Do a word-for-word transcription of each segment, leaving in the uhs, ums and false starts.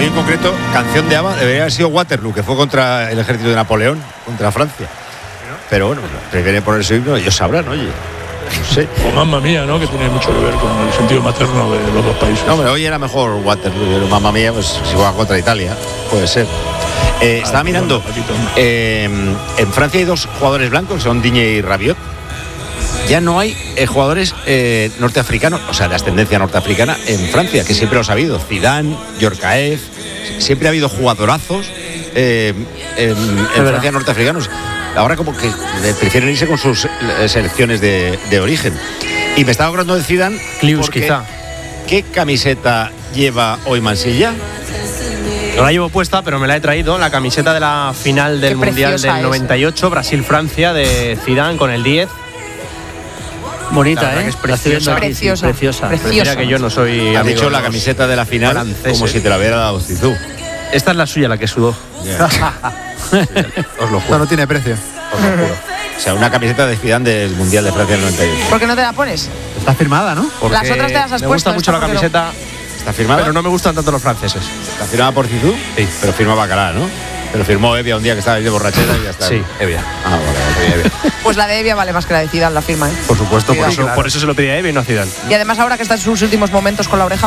hoy en concreto, canción de ABBA debería haber sido Waterloo, que fue contra el ejército de Napoleón, contra Francia. Pero bueno, prefieren poner su himno, ellos sabrán, oye. No sé. O Mamma Mía, ¿no? Que tiene mucho que ver con el sentido materno de los dos países. No, hombre, hoy era mejor Waterloo, Mamma Mía, pues si juega contra Italia, puede ser. Eh, ah, estaba mirando, eh, en Francia hay dos jugadores blancos, que son Digne y Rabiot. Ya no hay eh, jugadores eh, norteafricanos, o sea, de ascendencia norteafricana en Francia, que siempre los ha habido. Zidane, Djorkaeff, siempre ha habido jugadorazos eh, en, en Francia norteafricanos. Ahora como que prefieren irse con sus selecciones de, de origen. Y me estaba acordando de Zidane. Clius, quizá. ¿Qué camiseta lleva hoy Mansilla? No la llevo puesta, pero me la he traído. La camiseta de la final del Qué Mundial del noventa y ocho, Brasil-Francia, de Zidane, con el diez. Bonita, ¿eh? Es preciosa. Preciosa. Preciosa. Preciosa. Que yo no soy. Has dicho la camiseta de la final franceses, como si te la hubiera dado Zizou. Esta es la suya, la que sudó. Yeah. Os lo juro. No, no tiene precio. Os lo juro. O sea, una camiseta de Zidane del Mundial de Francia del noventa y ocho. ¿Por qué no te la pones? Está firmada, ¿no? Porque las otras te las has me puesto. Me gusta mucho la camiseta. No. ¿Está firmada? Pero no me gustan tanto los franceses. ¿Está firmada por Zizou? Sí. Pero firma Bacalá, ¿no? Pero firmó Evia un día que estaba ahí de borrachera y ya está. Sí, Evia. Ah, vale, vale, Evia. Pues la de Evia vale más que la de Zidane, la firma, ¿eh? Por supuesto, por, Sí, eso, claro. por eso se lo pedí a Evia y no a Zidane. Y además ahora que está en sus últimos momentos con la oreja,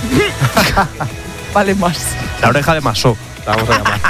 vale más. La oreja de Masó, la vamos a llamar.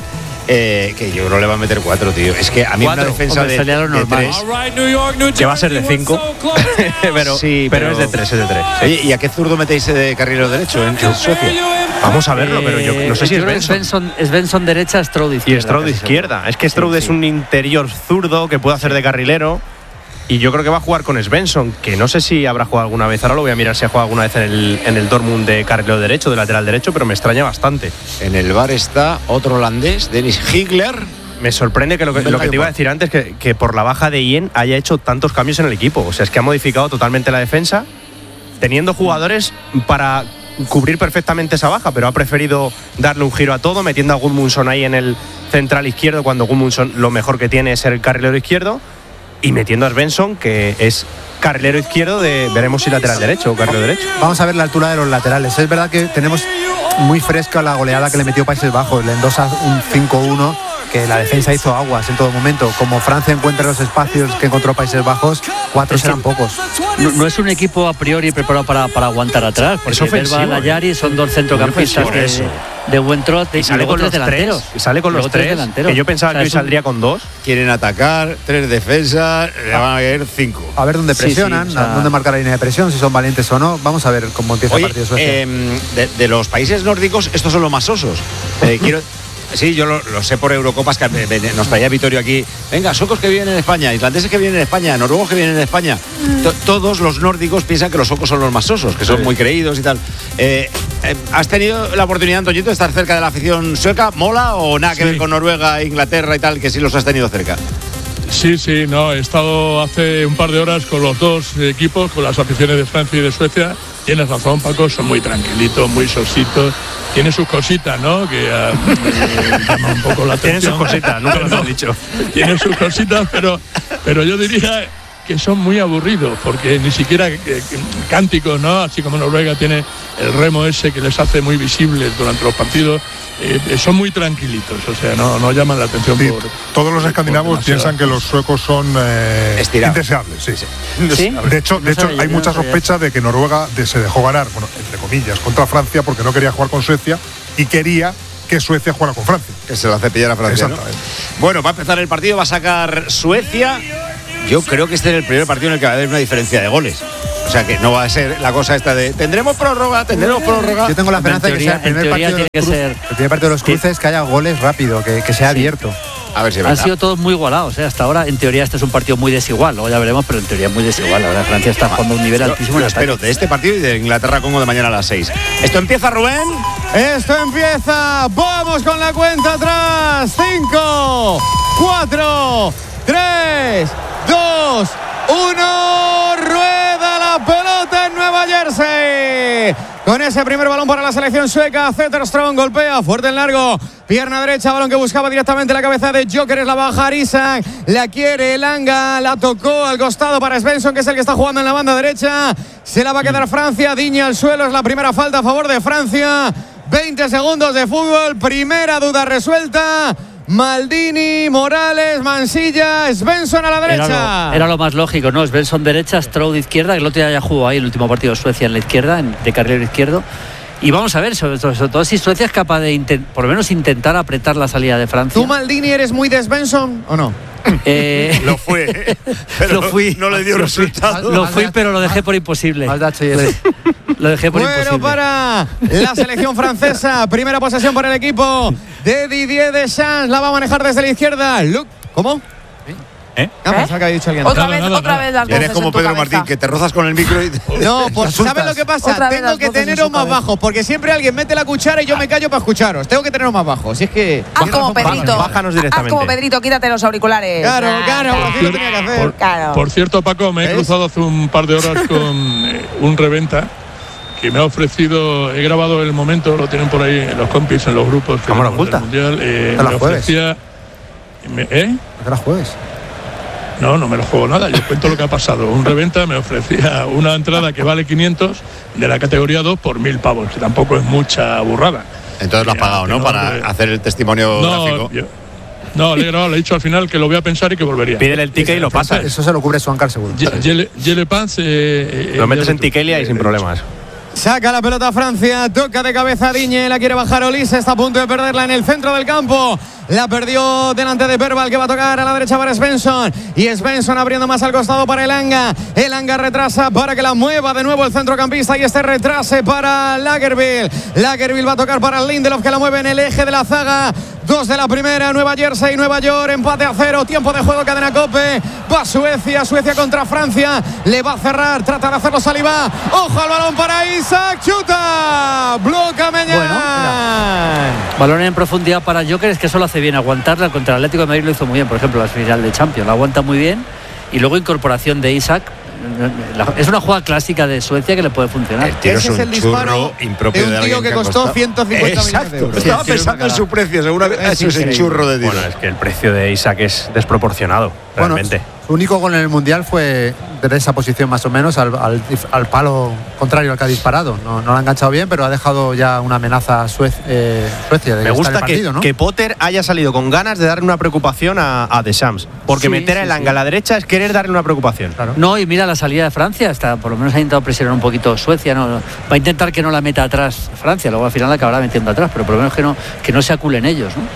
Eh, que yo creo que le va a meter cuatro, tío. Es que a mí Cuatro, una defensa hombre, de, sería lo de normal. tres. Que va a ser de cinco. pero, Sí, pero, pero- es de tres, es de tres. Oye, ¿y a qué zurdo metéis de carrilero derecho en, en Suecia? Vamos a verlo, pero yo no sé si yo es creo que Benson. Svensson. Es Benson derecha, Stroud Y izquierda. Stroud de casi izquierda. Es que Stroud Sí, es sí. un interior zurdo que puede hacer de carrilero. Y yo creo que va a jugar con Svensson, que no sé si habrá jugado alguna vez. Ahora lo voy a mirar si ha jugado alguna vez en el, en el Dortmund de carrilero derecho, de lateral derecho, pero me extraña bastante. En el bar está otro holandés, Dennis Higler. Me sorprende que lo que, lo que te iba a decir antes, que, que por la baja de Ien haya hecho tantos cambios en el equipo. O sea, es que ha modificado totalmente la defensa, teniendo jugadores para cubrir perfectamente esa baja, pero ha preferido darle un giro a todo, metiendo a Gudmundsson ahí en el central izquierdo, cuando Gudmundsson lo mejor que tiene es ser el carrilero izquierdo, y metiendo a Svensson, que es carrilero izquierdo de, veremos si lateral derecho o carrilero derecho. Vamos a ver la altura de los laterales. Es verdad que tenemos muy fresca la goleada que le metió Países Bajos. Le endosa un cinco uno, que la defensa hizo aguas en todo momento. Como Francia encuentra los espacios que encontró Países Bajos, cuatro Es que serán pocos. No, no es un equipo a priori preparado para, para aguantar atrás, porque ofensivo, Delva, Layari son dos centrocampistas Muy ofensivo, de, de buen trote Y sale luego con los tres delanteros. tres. Y sale con Luego los tres. delanteros. Que yo pensaba O sea, que hoy es un- saldría con dos. Quieren atacar, tres defensas, le van a caer cinco. A ver dónde Sí, presionan, sí, o sea- dónde marcar la línea de presión, si son valientes o no. Vamos a ver cómo empieza Oye, el partido de Suecia. eh, de, de los países nórdicos, estos son los más osos. Eh, quiero, sí, yo lo, lo sé por Eurocopas, que me- me- nos traía Vittorio aquí. Venga, suecos que vienen en España, islandeses que vienen en España, noruegos que vienen en España. To- todos los nórdicos piensan que los suecos son los más osos, que son muy creídos y tal. Eh, eh, ¿Has tenido la oportunidad, Antoñito, de estar cerca de la afición sueca? ¿Mola o nada que Sí. ver con Noruega, Inglaterra y tal, que sí los has tenido cerca? Sí, sí, no, he estado hace un par de horas con los dos equipos, con las aficiones de Francia y de Suecia. Tienes razón, Paco, son muy tranquilitos, muy sositos. Tiene sus cositas, ¿no? Que uh, llaman un poco la atención. Tienen sus cositas, nunca lo No, hemos dicho. Tienen sus cositas, pero, pero yo diría que son muy aburridos, porque ni siquiera eh, eh, cánticos, ¿no? Así como Noruega tiene el remo ese que les hace muy visibles durante los partidos, eh, eh, son muy tranquilitos, o sea, no, no llaman la atención Sí, por... todos los por escandinavos demasiado. piensan que los suecos son eh, Estirados. indeseables. Sí. ¿Sí? De hecho, de No hecho sabía, hay yo no mucha sabía. sospecha de que Noruega de- se dejó ganar, bueno, entre comillas, contra Francia porque no quería jugar con Suecia y quería que Suecia jugara con Francia. Que se lo hace pillar a Francia, ¿no? Exactamente. Bueno, va a empezar el partido, va a sacar Suecia. Yo creo que este es el primer partido en el que va a haber una diferencia de goles. O sea que no va a ser la cosa esta de tendremos prórroga, tendremos prórroga. Yo tengo la esperanza de que sea el en primer, teoría partido de, los tiene que cruces, ser- el primer partido de los cruces, que haya goles rápido, que, que sea abierto. A ver si es Han verdad. sido todos muy igualados, ¿eh? Hasta ahora, en teoría, este es un partido muy desigual. Luego ya veremos, pero en teoría muy desigual. La verdad, Francia está jugando a un nivel Yo- altísimo yo en ataque. espero de este partido y de Inglaterra-Congo de mañana a las seis. Esto empieza, Rubén. Esto empieza, vamos con la cuenta atrás. cinco, cuatro, tres, dos, uno. Rueda la pelota en Nueva Jersey. Con ese primer balón para la selección sueca, Zetterström golpea fuerte en largo. Pierna derecha, balón que buscaba directamente la cabeza de Joker, es la baja Isak, la quiere Elanga, la tocó al costado para Svensson, que es el que está jugando en la banda derecha. Se la va a quedar Francia, Digne al suelo, es la primera falta a favor de Francia. veinte segundos de fútbol. Primera duda resuelta. Maldini, Morales, Mansilla, Svensson a la derecha. Era lo, era lo más lógico, ¿no? Svensson derecha, Stroud de izquierda, que el otro día ya jugó ahí el último partido de Suecia en la izquierda, en, de carrilero izquierdo. Y vamos a ver, sobre, sobre todo si Suecia es capaz de intent, por lo menos intentar apretar la salida de Francia. ¿Tú, Maldini, eres muy de Svensson o no? Eh, lo fue, pero lo fui, no le dio resultado. Lo fui, pero lo dejé por imposible. Lo dejé por bueno, imposible. Para la selección francesa, primera posesión por el equipo de Didier Deschamps, la va a manejar desde la izquierda. Luke, ¿cómo? ¿Eh? Ah, pensaba que había dicho alguien. Otra Nada, vez, nada, otra nada. vez las Eres voces como en tu Pedro cabeza. Martín, que te rozas con el micro y... No, pues Te ¿sabes asustas. lo que pasa? Otra vez Tengo las que voces en teneros su más cabeza. bajos, porque siempre alguien mete la cuchara y yo me callo para escucharos. Tengo que teneros más bajos. Si es que. Haz como Pedrito. Bájanos Haz directamente. como Pedrito, quítate los auriculares. Claro, Ah, claro, claro. así lo tenía que hacer. Por, Claro. por cierto, Paco, me he ¿Ves? cruzado hace un par de horas con eh, un reventa que me ha ofrecido, he grabado el momento, lo tienen por ahí en los compis, en los grupos que Cámara tenemos del oculta. Mundial. Eh, ¿Te la me juegues? ofrecía, me- ¿eh? ¿A qué las juegues? No, no me lo juego nada, yo cuento lo que ha pasado. Un reventa me ofrecía una entrada que vale quinientos de la categoría dos por mil pavos, que tampoco es mucha burrada. Entonces lo has Eh, pagado, ¿no? no, Para hombre. hacer el testimonio No, gráfico. yo- no, le he grabado, le he dicho al final que lo voy a pensar y que volvería. Pídele el ticket y lo pasas. Eso se lo cubre Swankar seguro. Yele Pans. Eh, eh, Lo metes ya en Tiquelia y sin problemas. Saca la pelota Francia, toca de cabeza Digne, la quiere bajar Olise, está a punto de perderla en el centro del campo. La perdió delante de Verbal, que va a tocar a la derecha para Svensson. Y Svensson abriendo más al costado para Elanga. Elanga retrasa para que la mueva de nuevo el centrocampista y este retrase para Lagerbielke. Lagerbielke va a tocar para Lindelof, que la mueve en el eje de la zaga. Dos de la primera, Nueva Jersey, Nueva York, empate a cero, tiempo de juego, cadena Cope. Va Suecia, Suecia contra Francia. Le va a cerrar, trata de hacerlo Saliba. Ojo al balón para Isaac, chuta. Bloca Meñán. Bueno, Balón en profundidad para Joker, es que eso lo hace bien, aguantarla. Contra el Atlético de Madrid lo hizo muy bien, por ejemplo, la final de Champions, la aguanta muy bien. Y luego incorporación de Isaac. La- Es una jugada clásica de Suecia que le puede funcionar. El tiro Ese es es un el disparo churro impropio de un de tío alguien que ha costó costado. ciento cincuenta millones de Exacto. euros. Estaba Sí, quiero pensando en sacar. su precio, seguramente. Es Eso es el increíble. churro de tiro. Bueno, es que el precio de Isaac es desproporcionado, Bueno, realmente. su único gol en el Mundial fue de esa posición más o menos al, al- al palo contrario al que ha disparado. No, no lo ha enganchado bien, pero ha dejado ya una amenaza a Suez- eh, Suecia de Me estar en gusta el partido, que, ¿no? que Potter haya salido con ganas de darle una preocupación a, a Deschamps. Porque Sí, meter a sí, Elanga sí. a la derecha es querer darle una preocupación. Claro. No, y mira la salida de Francia, está, por lo menos ha intentado presionar un poquito Suecia, no, no. Va a intentar que no la meta atrás Francia, luego al final la acabará metiendo atrás, pero por lo menos que no, que no se aculen ellos, ¿no?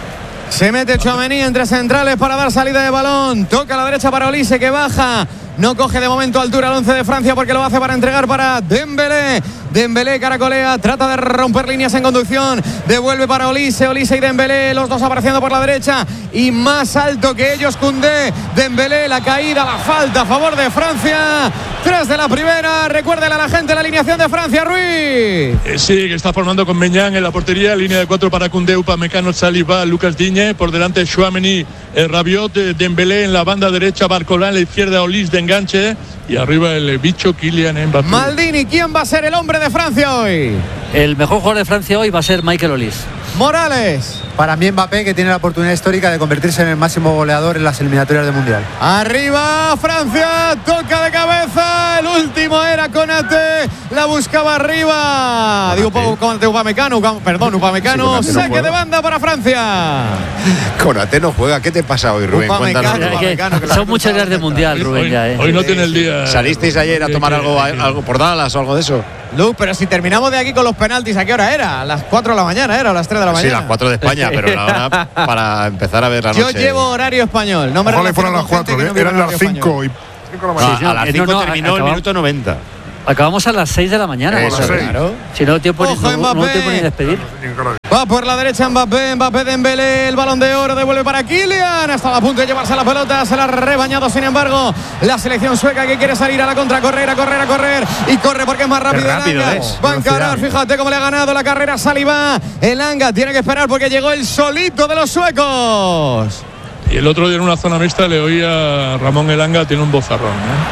Se mete Tchouaméni entre centrales para dar salida de balón. Toca a la derecha para Olise, que baja. No coge de momento altura el once de Francia porque lo hace para entregar para Dembélé. Dembélé caracolea, trata de romper líneas en conducción. Devuelve para Olise, Olise y Dembélé, los dos apareciendo por la derecha. Y más alto que ellos, Koundé. Dembélé, la caída, la falta a favor de Francia. Tres de la primera. Recuérdele a la gente la alineación de Francia, Ruiz. Eh, sí, que está formando con Meñán en la portería, línea de cuatro para Koundé, Upamecano, Saliba, Lucas Digne, por delante Tchouaméni, eh, Rabiot, eh, Dembélé en la banda derecha, Barcola en la izquierda, Olise de enganche y arriba el eh, bicho Kylian Mbappé. Maldini, ¿quién va a ser el hombre de Francia hoy? El mejor jugador de Francia hoy va a ser Michael Olise. Morales. Para mí Mbappé, que tiene la oportunidad histórica de convertirse en el máximo goleador en las eliminatorias del Mundial. Arriba Francia, toca de cabeza, el último era Konate, la buscaba arriba. Digo, Konate, Upamecano, Upam- perdón, Upamecano, Sí, Konate no saque juega. de banda para Francia. Konate no juega. ¿Qué te pasa hoy, Rubén? Upamecano. Cuéntanos. Es que Upamecano, que la son muchos días de mundial, Hoy, Rubén, ya, ¿eh? hoy no tiene el día. ¿Salisteis ayer a tomar algo, algo por Dallas o algo de eso? Lu, pero si terminamos de aquí con los penaltis, ¿a qué hora era? A las cuatro de la mañana era, o a las tres de la Sí, mañana. las cuatro de España, pero la hora para empezar a ver la Yo noche. llevo horario español, no me Ojalá relaciono fueran con las gente cuatro, que ¿eh? no vive Eran en las horario cinco español. y cinco de la Ah, mañana. a las Eh, cinco no, no, terminó el acabamos- minuto noventa. Acabamos a las seis de la mañana. Eso ¿no? es. Claro. Si no, tiempo ni, Ojo, no, no Mbappé. tiempo ni despedir. Va por la derecha Mbappé, Mbappé Dembélé, el balón de oro devuelve para Kylian, estaba a punto de llevarse la pelota, se la ha rebañado sin embargo la selección sueca que quiere salir a la contra, correr, a correr, a correr y corre porque es más rápido. Qué rápido Elanga. es. Va a encarar, fíjate cómo le ha ganado la carrera Saliba. Elanga tiene que esperar porque llegó el solito de los suecos. Y el otro día en una zona mixta le oí a Ramón Elanga, tiene un bozarrón.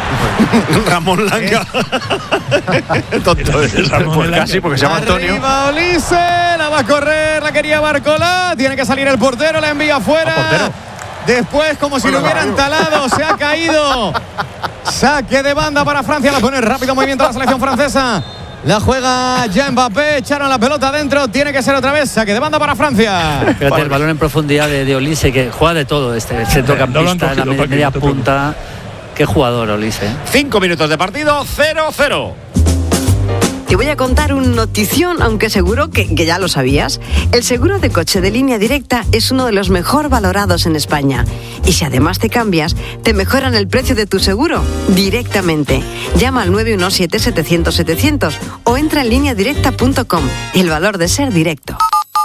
¿eh? Ramón Langa. Tonto es. Ramón Pues Elanga. casi, porque se llama Antonio. Arriba Olise, la va a correr, la quería Barcola, tiene que salir el portero, la envía afuera. Ah, portero. Después, como si lo hubieran talado, se ha caído. Saque de banda para Francia, la pone rápido movimiento la selección francesa. La juega ya Mbappé. Echaron la pelota adentro. Tiene que ser otra vez. Saque de banda para Francia. Fíjate el balón en profundidad de, de Olise, que juega de todo. Este centrocampista, en la media, media punta. Qué jugador, Olise. Cinco minutos de partido, cero cero. Te voy a contar un notición, aunque seguro que, que ya lo sabías. El seguro de coche de Línea Directa es uno de los mejor valorados en España. Y si además te cambias, te mejoran el precio de tu seguro directamente. Llama al nueve uno siete, setecientos, setecientos o entra en línea directa punto com. El valor de ser directo.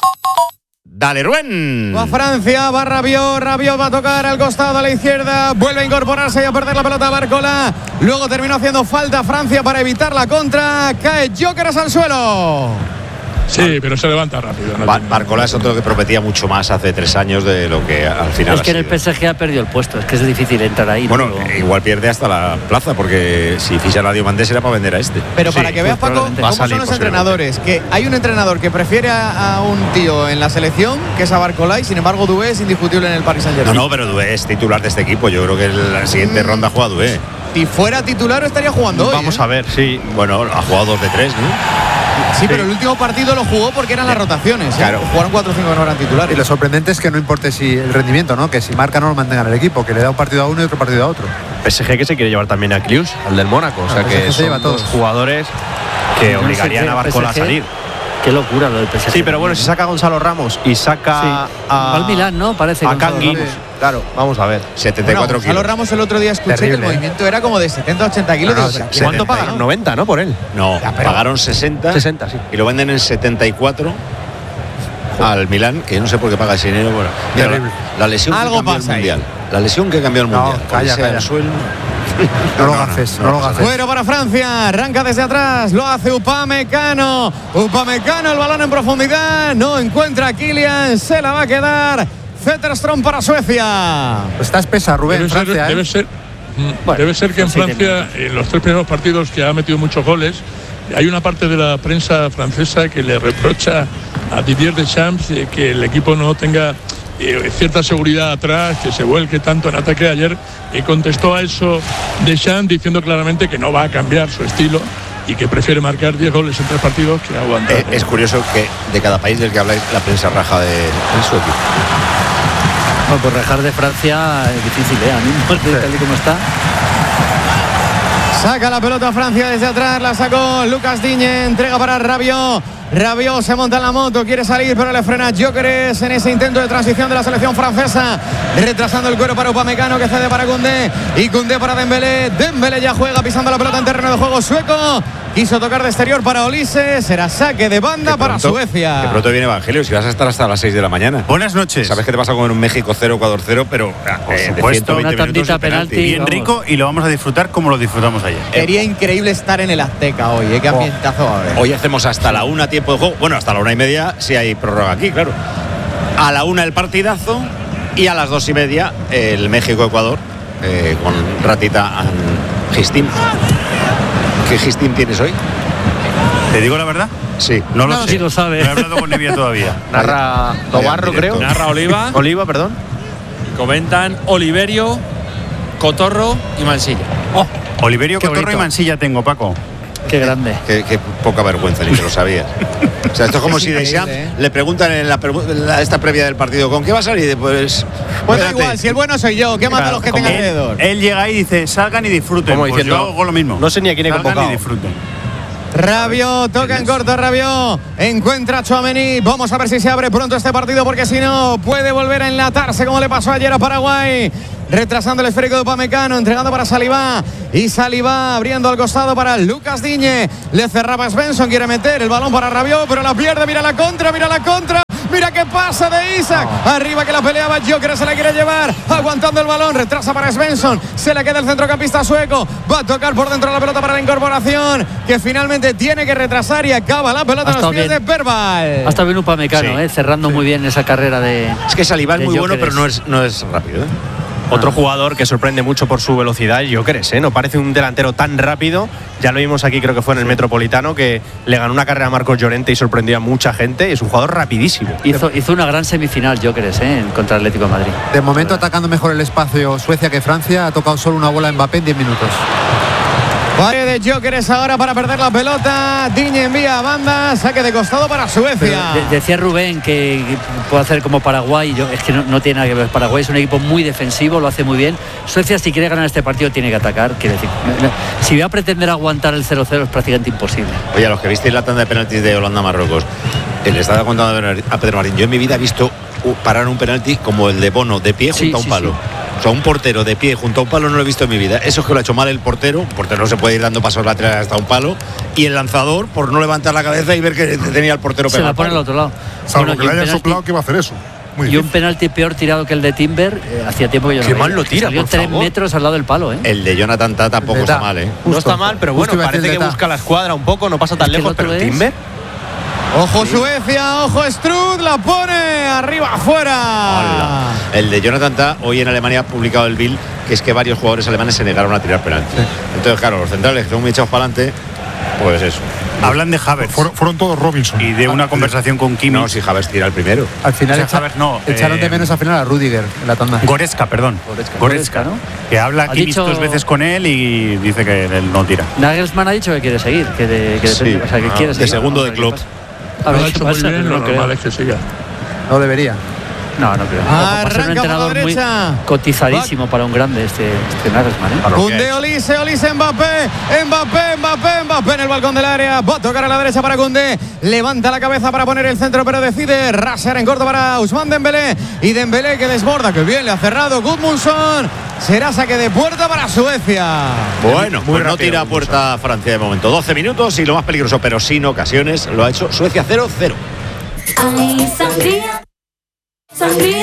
Dale, Rubén. Va Francia, va Rabiot, Rabiot va a tocar al costado a la izquierda, vuelve a incorporarse y a perder la pelota a Barcola. Luego terminó haciendo falta Francia para evitar la contra. Cae Gyökeres al suelo. Sí, pero se levanta rápido. No Bar Barcola es otro que prometía mucho más hace tres años de lo que al final es que en el P S G ha perdido el puesto, es que es difícil entrar ahí. Bueno, ¿no? igual pierde hasta la plaza, porque si fichan a Diomandé era para vender a este. Pero para sí, que veas, Paco, cómo son los entrenadores. Que hay un entrenador que prefiere a, a un tío en la selección, que es a Barcola, y sin embargo Doué es indiscutible en el Paris Saint-Germain. No, no, pero Doué es titular de este equipo. Yo creo que en la siguiente mm. ronda juega Doué. Si fuera titular estaría jugando hoy. Vamos ¿eh? a ver, sí. Bueno, ha jugado dos de tres, ¿no? Sí, sí, pero el último partido lo jugó porque eran las rotaciones. Claro. ¿eh? Jugaron cuatro o cinco que no eran titulares. Y lo sorprendente es que no importe si el rendimiento, ¿no? Que si marca no lo mantengan el equipo, que le da un partido a uno y otro partido a otro. P S G que se quiere llevar también a Klius, al del Mónaco. O sea que son dos jugadores que no obligarían sé, a Barcola P S G, a salir. Qué locura lo del P S G. Sí, pero bueno, si saca a Gonzalo Ramos y saca sí. a. Al Milán, ¿no? Parece a Kangin. Claro, vamos a ver. setenta y cuatro bueno, Gonzalo kilos. Ramos el otro día escuché Terrible, que el movimiento era como de setenta a ochenta kilos. No, no, de ¿cuánto setenta, pagaron? ¿no? noventa, ¿no? Por él. No, ya, pero pagaron sesenta. sesenta, sí. Y lo venden en setenta y cuatro al Milán, que yo no sé por qué paga ese dinero. Bueno, mira, la, la lesión Algo que cambió el pasa mundial. La lesión que cambió el No, mundial. calla, Ese calla. al suelo. No, no lo haces, no, no, no lo haces. Fuera para Francia, arranca desde atrás, lo hace Upamecano. Upamecano, el balón en profundidad, no encuentra a Kylian, se la va a quedar. Zetterström para Suecia. Está espesa, Rubén, Debe Francia, ser, ¿eh? debe ser, Bueno, debe ser que en sí, Francia, en los tres primeros partidos que ha metido muchos goles, hay una parte de la prensa francesa que le reprocha a Didier Deschamps eh, que el equipo no tenga eh, cierta seguridad atrás, que se vuelque tanto en ataque. Ayer y contestó a eso Deschamps diciendo claramente que no va a cambiar su estilo y que prefiere marcar diez goles en tres partidos que aguantar. Eh, es curioso que de cada país del que habláis, la prensa raja de, de su equipo. Bueno, pues rajar de Francia es difícil, ¿eh? A mí, tal y como está. Saca la pelota Francia desde atrás, la sacó Lucas Digne, entrega para Rabiot. Rabiot se monta en la moto, quiere salir, pero le frena Gyökeres en ese intento de transición de la selección francesa, retrasando el cuero para Upamecano, que cede para Koundé, y Koundé para Dembélé. Dembélé ya juega pisando la pelota en terreno de juego sueco, quiso tocar de exterior para Olise, será saque de banda Que para pronto- Suecia. Que pronto viene Evangelio, si vas a estar hasta las seis de la mañana. Buenas noches. Sabes que te vas a comer un México cero, Ecuador cero, pero Por eh, de supuesto. ciento veinte Una minutos tandita el penalti. penalti. Bien vamos. rico y lo vamos a disfrutar como lo disfrutamos ayer. Sería increíble estar en el Azteca hoy, ¿eh? Qué ambientazo va a haber. Hoy hacemos hasta la una tiempo de juego. Bueno, hasta la una y media si hay prórroga aquí, claro. A la una el partidazo y a las dos y media el México-Ecuador eh, con Ratita and Gistim. ¿Qué Gistim tienes hoy? ¿Te digo la verdad? Sí. No lo No, sé. sí lo sabe. No he hablado con Nevia todavía. Narra Novarro, directo. creo. Narra Oliva. Oliva, perdón. Comentan Oliverio, Cotorro y Mansilla. Oh, Oliverio, Qué Cotorro y bonito. Mansilla tengo, Paco. Qué grande. Qué, qué poca vergüenza, ni que lo sabías. O sea, esto es como Es si increíble, Deschamps ¿eh? le preguntan en la, pregu- en la- esta previa del partido, ¿con qué va a salir? Pues, Pues da espérate. igual, si el bueno soy yo, ¿qué mata a los que como tenga Él, alrededor? él llega ahí y dice, salgan y disfruten. Como Pues diciendo, yo hago lo mismo. no sé ni a quién he Salgan convocado. y disfruten. Rabiot, toca en corto Rabiot, encuentra a Tchouaméni, vamos a ver si se abre pronto este partido porque si no puede volver a enlatarse como le pasó ayer a Paraguay, retrasando el esférico de Upamecano, entregando para Saliba y Saliba abriendo al costado para Lucas Digne, le cerraba Svensson, quiere meter el balón para Rabiot pero la pierde, mira la contra, mira la contra, mira qué pasa de Isaac, arriba que la peleaba Gyökeres, se la quiere llevar, aguantando el balón, retrasa para Svensson, se le queda el centrocampista sueco, va a tocar por dentro la pelota para la incorporación, que finalmente tiene que retrasar y acaba la pelota Ha en los estado pies bien. de Perval. Hasta bien Upamecano, Sí. eh, cerrando muy bien esa carrera de. Es que Saliba es de muy bueno, Gyökeres. pero no es, no es rápido, ¿eh? Otro jugador que sorprende mucho por su velocidad, Gyökeres, ¿eh? No parece un delantero tan rápido. Ya lo vimos aquí, creo que fue en el Metropolitano, que le ganó una carrera a Marcos Llorente y sorprendió a mucha gente. Es un jugador rapidísimo. Hizo, hizo una gran semifinal, Gyökeres, eh, contra el Atlético de Madrid. De momento atacando mejor el espacio Suecia que Francia, ha tocado solo una bola Mbappé en diez minutos. Vale de Jokers ahora para perder la pelota. Diñe envía a banda. Saque de costado para Suecia. De, decía Rubén que puede hacer como Paraguay. Yo, es que no, no tiene nada que ver. Paraguay es un equipo muy defensivo, lo hace muy bien. Suecia, si quiere ganar este partido, tiene que atacar. Quiere decir, si va a pretender aguantar el cero cero es prácticamente imposible. Oye, a los que visteis la tanda de penaltis de Holanda-Marruecos, le estaba contando a Pedro Martín. Yo en mi vida he visto parar un penalti como el de Bono, de pie junto Sí, a un sí, palo. sí. O sea, un portero de pie junto a un palo no lo he visto en mi vida. Eso es que lo ha hecho mal el portero. El portero no se puede ir dando pasos laterales hasta un palo. Y el lanzador, por no levantar la cabeza y ver que tenía el portero pegado. Se la pone al otro lado. Salvo Bueno, que y le un hayan penalti- soplado que va a hacer eso. Muy Y difícil. un penalti peor tirado que el de Timber, eh, hacía tiempo que yo no Qué veía. mal lo tira, Salió por tres favor. metros al lado del palo, ¿eh? El de Jonathan Tah tampoco El de está Tah. mal, ¿eh? No Justo. está mal, pero Justo bueno, iba a decir parece que de Tah. busca la escuadra un poco, no pasa tan Es que el lejos, otro pero es- Timber. Ojo Suecia, ojo Strud, la pone arriba afuera. Hola. El de Jonathan Tah, hoy en Alemania ha publicado el Bild, que es que varios jugadores alemanes se negaron a tirar penalti. Entonces, claro, los centrales que están muy echados para adelante, pues eso. Hablan de Havertz Fueron, fueron todos Robinson. y de una conversación con Kimmich. No, si Havertz tira el primero. Al final O sea, echa- Havertz no, echaron eh, de menos al final a Rudiger en la tanda. Goretzka, perdón. Goretzka. Goretzka, Goretzka, ¿no? Que habla Ha Kimmich dicho- dos veces con él y dice que él no tira. Nagelsmann ha dicho que quiere seguir, que, de, que Sí. depende, o sea, que Ah, quiere de seguir. segundo Vamos de a ver Klopp. qué pasa. A Lo ver ha qué hecho muy pasa, bien, pero lo no creo. normal es que siga. No debería. No, no creo. Ojo, va a ser un Arranca por la entrenador muy derecha. cotizadísimo para un grande este, este Nagelsmann, ¿eh? Para lo que ha Cundé, hecho. Olise, Olise, Mbappé, Mbappé, Mbappé, Mbappé en el balcón del área. Va a tocar a la derecha para Cundé. Levanta la cabeza para poner el centro, pero decide rasear en corto para Ousmane Dembélé. Y Dembélé que desborda, que bien le ha cerrado Gudmundsson. Será saque de puerta para Suecia. Bueno, pues no rápido, tira a puerta Francia de momento. doce minutos y lo más peligroso, pero sin ocasiones, lo ha hecho Suecia cero cero. Ay, sangría, sangría.